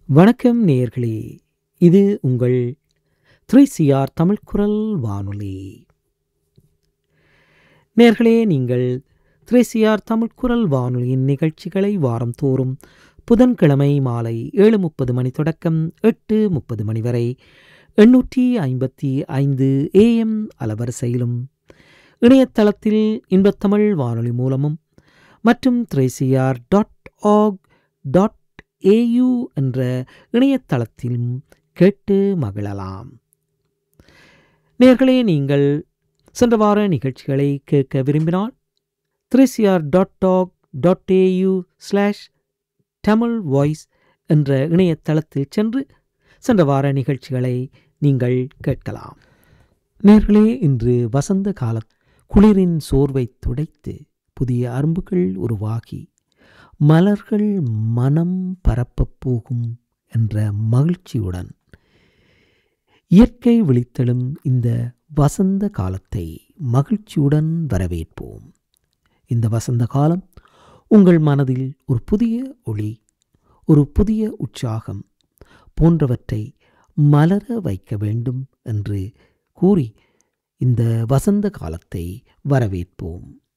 வணக்கம் நேயர்களே, இது உங்கள் 3CR தமிழ் குரல் வானொலி. நேயர்களே, நீங்கள் 3CR தமிழ் குரல் வானொலியின் நிகழ்ச்சிகளை வாரந்தோறும் புதன்கிழமை மாலை 7:30 மணி தொடக்கம் 8:30 மணி வரை 855 AM அலவரிசையிலும் இணையதளத்தில் இன்பத்தமிழ் வானொலி மூலமும் மற்றும் 3CR.org.au என்ற இணையதளத்திலும் கேட்டு மகிழலாம். நேயர்களே, நீங்கள் சென்ற வார நிகழ்ச்சிகளை கேட்க விரும்பினால் 3cr.org.au/Tamil Voice என்ற இணையதளத்தில் சென்று சென்ற வார நிகழ்ச்சிகளை நீங்கள் கேட்கலாம். நேயர்களே, இன்று வசந்த கால குளிரின் சோர்வை துடைத்து புதிய அரும்புகள் உருவாகி மலர்கள் மனம் பரப்பப் போகும் என்ற மகிழ்ச்சியுடன் இயற்கை விழித்தெழும் இந்த வசந்த காலத்தை மகிழ்ச்சியுடன் வரவேற்போம். இந்த வசந்த காலம் உங்கள் மனதில் ஒரு புதிய ஒளி, ஒரு புதிய உற்சாகம் போன்றவற்றை மலர வைக்க வேண்டும் என்று கூறி இந்த வசந்த காலத்தை வரவேற்போம்.